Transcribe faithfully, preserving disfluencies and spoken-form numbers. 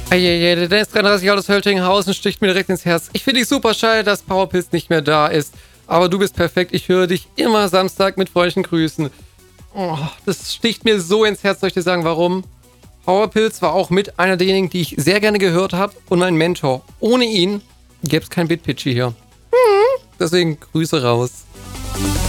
Eieiei, der Dennis dreiunddreißig aus Höltinghausen sticht mir direkt ins Herz. Ich finde dich super schade, dass Powerpilz nicht mehr da ist. Aber du bist perfekt. Ich höre dich immer Samstag mit freundlichen Grüßen. Oh, das sticht mir so ins Herz. Soll ich dir sagen, warum? Powerpilz war auch mit einer derjenigen, die ich sehr gerne gehört habe und mein Mentor. Ohne ihn gäbe es kein Bitpitchy hier. Deswegen Grüße raus.